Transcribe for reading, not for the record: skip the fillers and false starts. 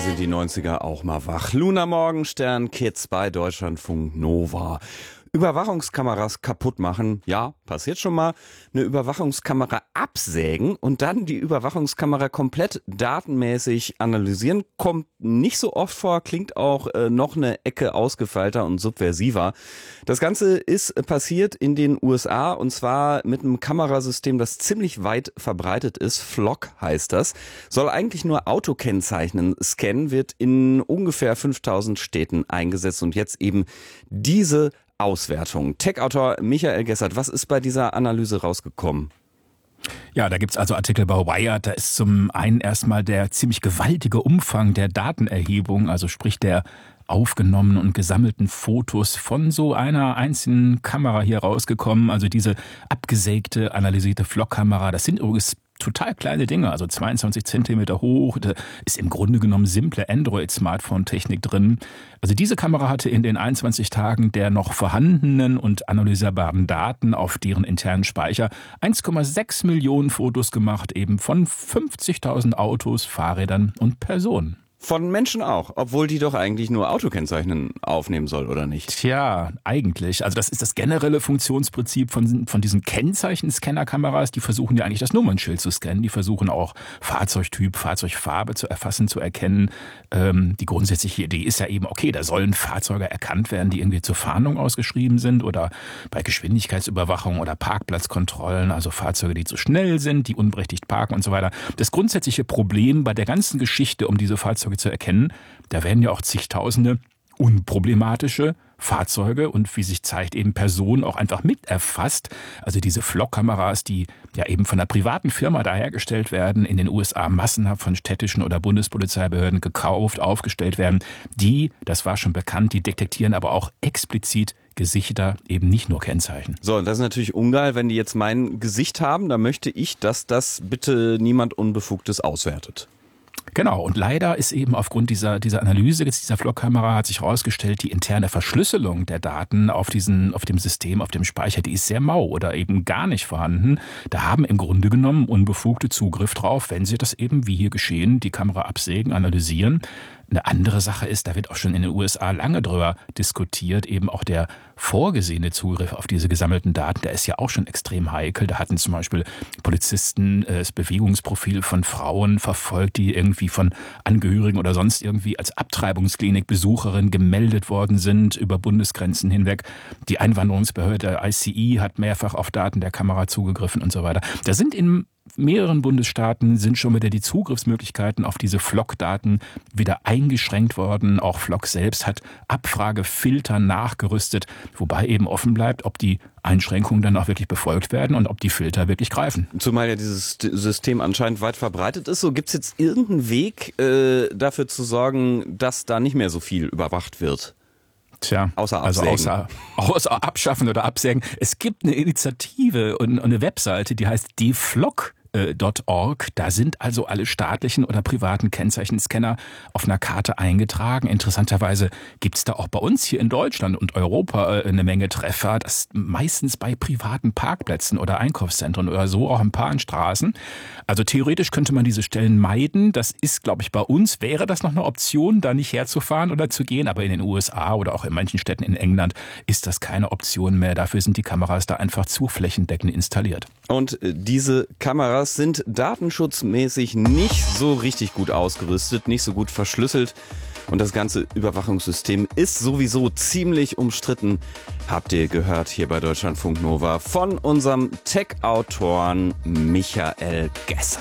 sind die 90er auch mal wach. Luna Morgenstern, Kids bei Deutschlandfunk Nova. Überwachungskameras kaputt machen, ja, passiert schon mal. Eine Überwachungskamera absägen und dann die Überwachungskamera komplett datenmäßig analysieren, kommt nicht so oft vor, klingt auch noch eine Ecke ausgefeilter und subversiver. Das Ganze ist passiert in den USA und zwar mit einem Kamerasystem, das ziemlich weit verbreitet ist. Flock heißt das. Soll eigentlich nur Autokennzeichen scannen, wird in ungefähr 5000 Städten eingesetzt und jetzt eben diese Auswertung. Tech-Autor Michael Gessert, was ist bei dieser Analyse rausgekommen? Ja, da gibt's also Artikel bei Wired. Da ist zum einen erstmal der ziemlich gewaltige Umfang der Datenerhebung, also sprich der aufgenommenen und gesammelten Fotos von so einer einzelnen Kamera hier rausgekommen. Also diese abgesägte, analysierte Flockkamera, das sind übrigens total kleine Dinge, also 22 Zentimeter hoch, da ist im Grunde genommen simple Android-Smartphone-Technik drin. Also diese Kamera hatte in den 21 Tagen der noch vorhandenen und analysierbaren Daten auf deren internen Speicher 1,6 Millionen Fotos gemacht, eben von 50.000 Autos, Fahrrädern und Personen. Von Menschen auch, obwohl die doch eigentlich nur Autokennzeichen aufnehmen soll, oder nicht? Tja, eigentlich. Also das ist das generelle Funktionsprinzip von diesen Kennzeichen-Scanner-Kameras. Die versuchen ja eigentlich das Nummernschild zu scannen. Die versuchen auch Fahrzeugtyp, Fahrzeugfarbe zu erfassen, zu erkennen. Die grundsätzliche Idee ist ja eben, okay, da sollen Fahrzeuge erkannt werden, die irgendwie zur Fahndung ausgeschrieben sind oder bei Geschwindigkeitsüberwachung oder Parkplatzkontrollen, also Fahrzeuge, die zu schnell sind, die unberechtigt parken und so weiter. Das grundsätzliche Problem bei der ganzen Geschichte um diese Fahrzeuge zu erkennen, da werden ja auch zigtausende unproblematische Fahrzeuge und wie sich zeigt eben Personen auch einfach mit erfasst. Also diese Flockkameras, die ja eben von einer privaten Firma da hergestellt werden, in den USA massenhaft von städtischen oder Bundespolizeibehörden gekauft, aufgestellt werden, die, das war schon bekannt, die detektieren aber auch explizit Gesichter, eben nicht nur Kennzeichen. So, und das ist natürlich ungeil, wenn die jetzt mein Gesicht haben, dann möchte ich, dass das bitte niemand Unbefugtes auswertet. Genau, und leider ist eben aufgrund dieser Analyse, dieser Flockkamera hat sich herausgestellt, die interne Verschlüsselung der Daten auf dem System, auf dem Speicher, die ist sehr mau oder eben gar nicht vorhanden. Da haben im Grunde genommen Unbefugte Zugriff drauf, wenn sie das eben, wie hier geschehen, die Kamera absägen, analysieren. Eine andere Sache ist, da wird auch schon in den USA lange drüber diskutiert, eben auch der vorgesehene Zugriff auf diese gesammelten Daten, der ist ja auch schon extrem heikel. Da hatten zum Beispiel Polizisten das Bewegungsprofil von Frauen verfolgt, die irgendwie von Angehörigen oder sonst irgendwie als Abtreibungsklinikbesucherin gemeldet worden sind über Bundesgrenzen hinweg. Die Einwanderungsbehörde ICE hat mehrfach auf Daten der Kamera zugegriffen und so weiter. Da sind in mehreren Bundesstaaten sind schon wieder die Zugriffsmöglichkeiten auf diese Flock-Daten wieder eingeschränkt worden. Auch Flock selbst hat Abfragefilter nachgerüstet, wobei eben offen bleibt, ob die Einschränkungen dann auch wirklich befolgt werden und ob die Filter wirklich greifen. Zumal ja dieses System anscheinend weit verbreitet ist. So, gibt es jetzt irgendeinen Weg dafür zu sorgen, dass da nicht mehr so viel überwacht wird? Tja, außer abschaffen oder absägen. Es gibt eine Initiative und eine Webseite, die heißt deflock.org. Da sind also alle staatlichen oder privaten Kennzeichenscanner auf einer Karte eingetragen. Interessanterweise gibt es da auch bei uns hier in Deutschland und Europa eine Menge Treffer. Das meistens bei privaten Parkplätzen oder Einkaufszentren oder so, auch ein paar an Straßen. Also theoretisch könnte man diese Stellen meiden. Das ist, glaube ich, bei uns wäre das noch eine Option, da nicht herzufahren oder zu gehen. Aber in den USA oder auch in manchen Städten in England ist das keine Option mehr. Dafür sind die Kameras da einfach zu flächendeckend installiert. Und diese Kameras sind datenschutzmäßig nicht so richtig gut ausgerüstet, nicht so gut verschlüsselt. Und das ganze Überwachungssystem ist sowieso ziemlich umstritten. Habt ihr gehört hier bei Deutschlandfunk Nova von unserem Tech-Autoren Michael Gessert.